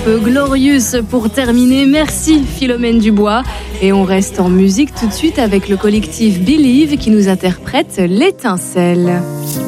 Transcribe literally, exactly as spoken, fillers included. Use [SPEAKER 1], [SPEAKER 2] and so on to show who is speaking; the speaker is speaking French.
[SPEAKER 1] peu Glorious pour terminer. Merci Philomène Dubois. Et on reste en musique tout de suite avec le collectif Believe qui nous interprète L'étincelle.